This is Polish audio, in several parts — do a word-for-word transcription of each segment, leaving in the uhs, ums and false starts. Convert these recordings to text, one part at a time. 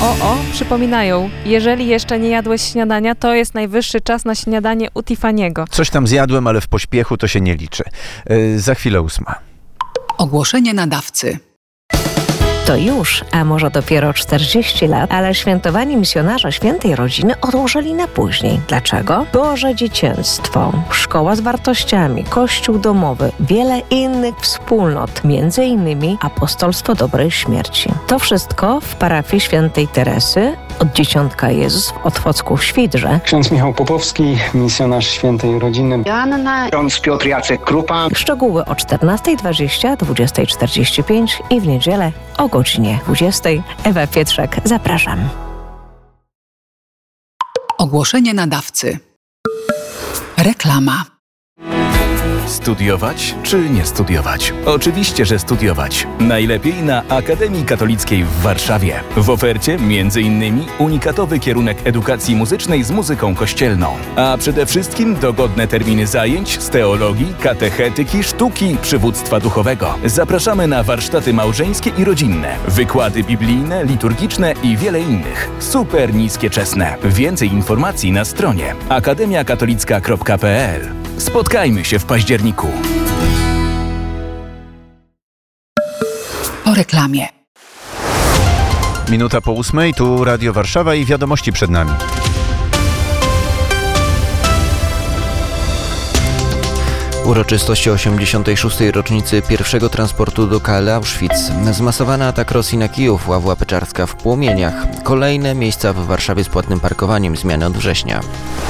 O, o, przypominają, jeżeli jeszcze nie jadłeś śniadania, to jest najwyższy czas na śniadanie u Tiffany'ego. Coś tam zjadłem, ale w pośpiechu to się nie liczy. Yy, za chwilę ósma. Ogłoszenie nadawcy. To już, a może dopiero czterdzieści lat, ale świętowanie misjonarza świętej rodziny odłożyli na później. Dlaczego? Boże dzieciństwo, szkoła z wartościami, kościół domowy, wiele innych wspólnot, między innymi apostolstwo dobrej śmierci. To wszystko w parafii świętej Teresy od Dzieciątka Jezus w Otwocku w Świdrze. Ksiądz Michał Popowski, misjonarz świętej rodziny. Joanna. Ksiądz Piotr Jacek Krupa. Szczegóły o czternasta dwadzieścia, dwudziesta czterdzieści pięć i w niedzielę o godzinie dwudziestej. Ewa Pietrzak, zapraszam. Ogłoszenie nadawcy. Reklama. Studiować czy nie studiować? Oczywiście, że studiować. Najlepiej na Akademii Katolickiej w Warszawie. W ofercie m.in. unikatowy kierunek edukacji muzycznej z muzyką kościelną. A przede wszystkim dogodne terminy zajęć z teologii, katechetyki, sztuki, przywództwa duchowego. Zapraszamy na warsztaty małżeńskie i rodzinne, wykłady biblijne, liturgiczne i wiele innych. Super niskie czesne. Więcej informacji na stronie akademia katolicka kropka p l. Spotkajmy się w październiku. Po reklamie. Minuta po ósmej, tu Radio Warszawa i wiadomości przed nami. Uroczystości osiemdziesiątej szóstej rocznicy pierwszego transportu do K L Auschwitz. Zmasowany atak Rosji na Kijów, Ławła Pieczarska w płomieniach. Kolejne miejsca w Warszawie z płatnym parkowaniem, zmiany od września.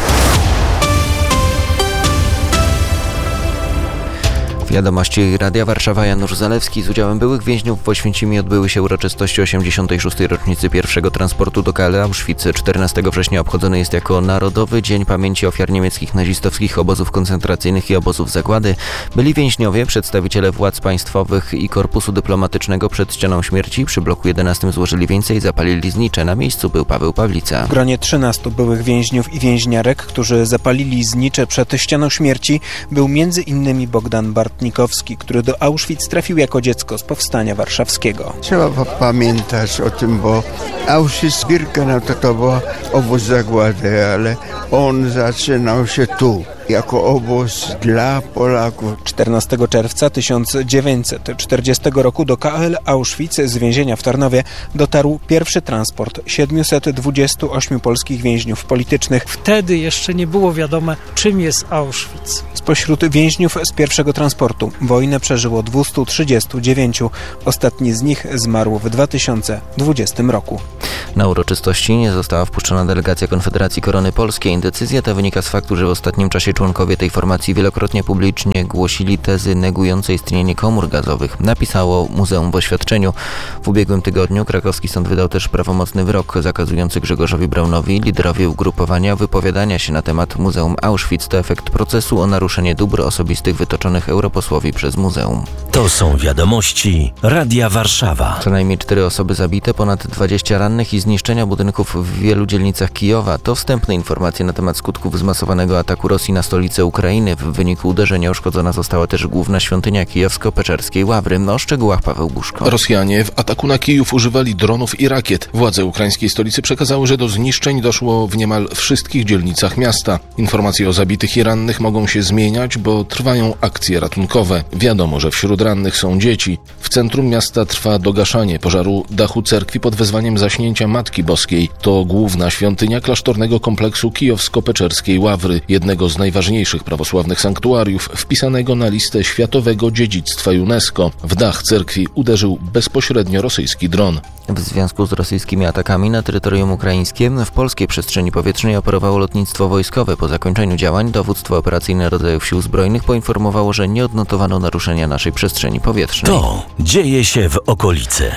Wiadomości Radia Warszawa. Janusz Zalewski. Z udziałem byłych więźniów w Oświęcimiu odbyły się uroczystości osiemdziesiątej szóstej rocznicy pierwszego transportu do K L Auschwitz. czternastego września obchodzony jest jako Narodowy Dzień Pamięci Ofiar Niemieckich nazistowskich obozów koncentracyjnych i obozów zagłady. Byli więźniowie, przedstawiciele władz państwowych i korpusu dyplomatycznego przed ścianą śmierci. Przy bloku jedenastym złożyli wieńce i zapalili znicze. Na miejscu był Paweł Pawlica. W gronie trzynastu byłych więźniów i więźniarek, którzy zapalili znicze przed ścianą śmierci, był między innymi Bogdan Bart Nikowski, który do Auschwitz trafił jako dziecko z powstania warszawskiego. Trzeba pamiętać o tym, bo Auschwitz-Birkenau to, to był obóz zagłady, ale on zaczynał się tu, jako obóz dla Polaków. czternastego czerwca tysiąc dziewięćset czterdziestego roku do K L Auschwitz z więzienia w Tarnowie dotarł pierwszy transport siedmiuset dwudziestu ośmiu polskich więźniów politycznych. Wtedy jeszcze nie było wiadome, czym jest Auschwitz. Spośród więźniów z pierwszego transportu wojnę przeżyło dwieście trzydzieści dziewięć. Ostatni z nich zmarł w dwa tysiące dwudziestym roku. Na uroczystości nie została wpuszczona delegacja Konfederacji Korony Polskiej. Decyzja ta wynika z faktu, że w ostatnim czasie członkowie tej formacji wielokrotnie publicznie głosili tezy negujące istnienie komór gazowych, napisało Muzeum w oświadczeniu. W ubiegłym tygodniu krakowski sąd wydał też prawomocny wyrok zakazujący Grzegorzowi Braunowi, liderowi ugrupowania, wypowiadania się na temat Muzeum Auschwitz. To efekt procesu o naruszenie dóbr osobistych wytoczonych europosłowi przez muzeum. To są wiadomości Radia Warszawa. Co najmniej cztery osoby zabite, ponad dwadzieścia rannych i zniszczenia budynków w wielu dzielnicach Kijowa. To wstępne informacje na temat skutków zmasowanego ataku Rosji na stolicę Ukrainy. W wyniku uderzenia uszkodzona została też główna świątynia kijowsko-peczerskiej Ławry. O szczegółach Paweł Buszko. Rosjanie w ataku na Kijów używali dronów i rakiet. Władze ukraińskiej stolicy przekazały, że do zniszczeń doszło w niemal wszystkich dzielnicach miasta. Informacje o zabitych i rannych mogą się zmieniać, bo trwają akcje ratunkowe. Wiadomo, że wśród rannych są dzieci. W centrum miasta trwa dogaszanie pożaru dachu cerkwi pod wezwaniem zaśnięcia Matki Boskiej. To główna świątynia klasztornego kompleksu kijowsko-peczerskiej Ławry, jednego z najważniejszych prawosławnych sanktuariów, wpisanego na listę Światowego Dziedzictwa UNESCO. W dach cerkwi uderzył bezpośrednio rosyjski dron. W związku z rosyjskimi atakami na terytorium ukraińskie w polskiej przestrzeni powietrznej operowało lotnictwo wojskowe. Po zakończeniu działań dowództwo operacyjne rodzajów sił zbrojnych poinformowało, że nie odnotowano naruszenia naszej przestrzeni powietrznej. To dzieje się w okolicy.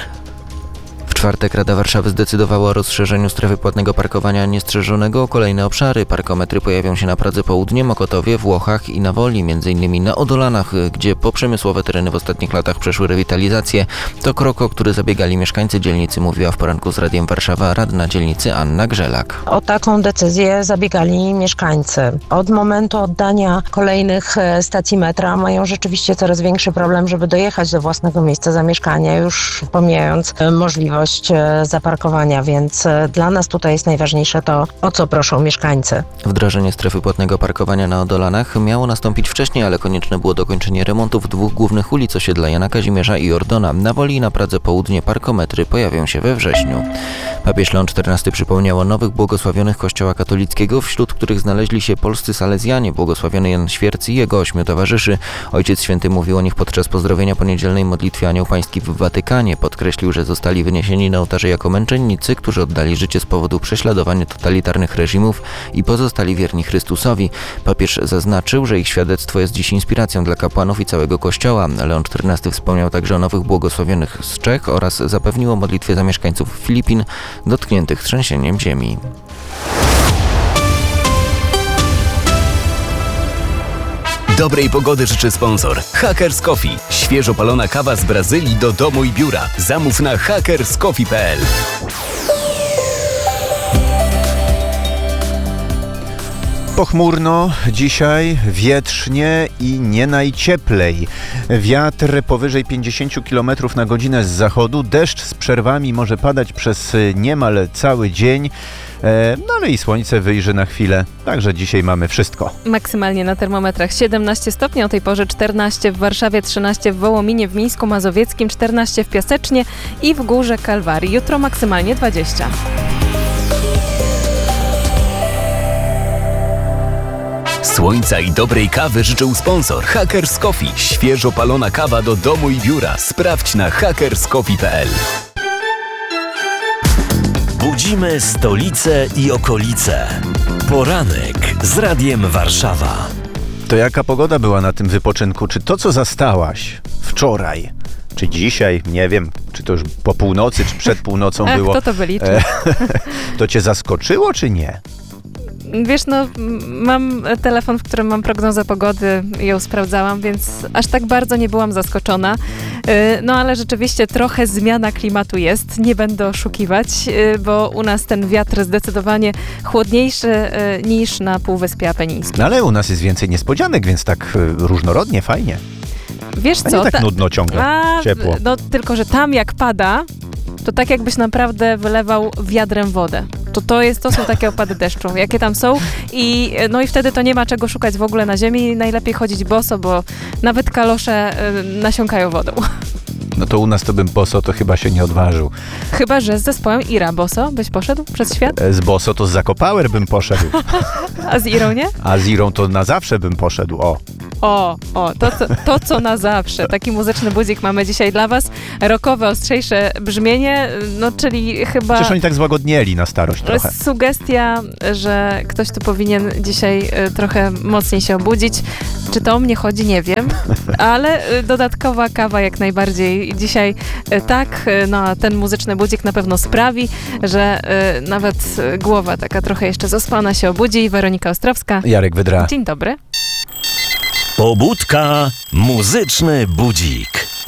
W czwartek Rada Warszawy zdecydowała o rozszerzeniu strefy płatnego parkowania niestrzeżonego o kolejne obszary. Parkometry pojawią się na Pradze Południe, Mokotowie, Włochach i na Woli, m.in. na Odolanach, gdzie poprzemysłowe tereny w ostatnich latach przeszły rewitalizację. To krok, o który zabiegali mieszkańcy dzielnicy, mówiła w poranku z Radiem Warszawa radna dzielnicy Anna Grzelak. O taką decyzję zabiegali mieszkańcy. Od momentu oddania kolejnych stacji metra mają rzeczywiście coraz większy problem, żeby dojechać do własnego miejsca zamieszkania, już pomijając możliwość możliwość e, zaparkowania, więc e, dla nas tutaj jest najważniejsze to, o co proszą mieszkańcy. Wdrożenie strefy płatnego parkowania na Odolanach miało nastąpić wcześniej, ale konieczne było dokończenie remontów dwóch głównych ulic osiedla Jana Kazimierza i Ordona. Na Woli i na Pradze Południe parkometry pojawią się we wrześniu. Papież Leon czternasty przypomniał o nowych błogosławionych Kościoła katolickiego, wśród których znaleźli się polscy salezjanie, błogosławiony Jan Świercy i jego ośmiu towarzyszy. Ojciec Święty mówił o nich podczas pozdrowienia po niedzielnej modlitwie Anioł Pański w Watykanie. Podkreślił, że zostali wyniesieni na ołtarze jako męczennicy, którzy oddali życie z powodu prześladowania totalitarnych reżimów i pozostali wierni Chrystusowi. Papież zaznaczył, że ich świadectwo jest dziś inspiracją dla kapłanów i całego Kościoła. Leon czternasty wspomniał także o nowych błogosławionych z Czech oraz zapewnił o modlitwie za mieszkańców Filipin dotkniętych trzęsieniem ziemi. Dobrej pogody życzy sponsor Hackers Coffee. Świeżo palona kawa z Brazylii do domu i biura. Zamów na hackers coffee kropka p l. Pochmurno dzisiaj, wietrznie i nie najcieplej. Wiatr powyżej pięćdziesiąt kilometrów na godzinę z zachodu. Deszcz z przerwami może padać przez niemal cały dzień. No ale i słońce wyjrzy na chwilę. Także dzisiaj mamy wszystko. Maksymalnie na termometrach siedemnaście stopni, o tej porze czternaście w Warszawie, trzynaście w Wołominie, w Mińsku Mazowieckim, czternaście w Piasecznie i w Górze Kalwarii. Jutro maksymalnie dwadzieścia. Słońca i dobrej kawy życzył sponsor Hackers Coffee. Świeżo palona kawa do domu i biura. Sprawdź na hackers coffee kropka p l. Budzimy stolicę i okolice. Poranek z Radiem Warszawa. To jaka pogoda była na tym wypoczynku? Czy to, co zastałaś wczoraj, czy dzisiaj, nie wiem, czy to już po północy, czy przed północą Ach, było, kto to wyliczy? to cię zaskoczyło, czy nie? Wiesz, no mam telefon, w którym mam prognozę pogody i ją sprawdzałam, więc aż tak bardzo nie byłam zaskoczona. No ale rzeczywiście trochę zmiana klimatu jest, nie będę oszukiwać, bo u nas ten wiatr zdecydowanie chłodniejszy niż na Półwyspie Apenińskim. No ale u nas jest więcej niespodzianek, więc tak różnorodnie, fajnie. Wiesz A co? nie tak ta... nudno ciągle, A, ciepło. No tylko, że tam jak pada, to tak jakbyś naprawdę wylewał wiadrem wodę. To, to, jest, to są takie opady deszczu, jakie tam są i no i wtedy to nie ma czego szukać w ogóle na ziemi. Najlepiej chodzić boso, bo nawet kalosze y, nasiąkają wodą. No to u nas to bym boso to chyba się nie odważył. Chyba że z zespołem Ira boso byś poszedł przez świat? Z boso to z Zakopower bym poszedł. A z Irą nie? A z Irą to na zawsze bym poszedł, o. O, o, to, to, to co na zawsze. Taki muzyczny budzik mamy dzisiaj dla was. Rockowe, ostrzejsze brzmienie, no czyli chyba... Przecież oni tak złagodnieli na starość trochę. Sugestia, że ktoś tu powinien dzisiaj y, trochę mocniej się obudzić. Czy to o mnie chodzi? Nie wiem. Ale y, dodatkowa kawa jak najbardziej dzisiaj y, tak. Y, no a ten muzyczny budzik na pewno sprawi, że y, nawet y, głowa taka trochę jeszcze zaspana się obudzi. Weronika Ostrowska. Jarek Wydra. Dzień dobry. Pobudka, muzyczny budzik.